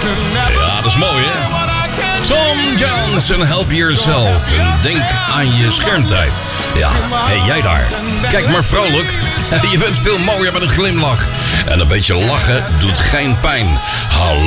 Ja, dat is mooi, hè? Tom Jones en Help Yourself. En denk aan je schermtijd. Ja, hé, jij daar. Kijk maar vrolijk. Je bent veel mooier met een glimlach. En een beetje lachen doet geen pijn. Hallo.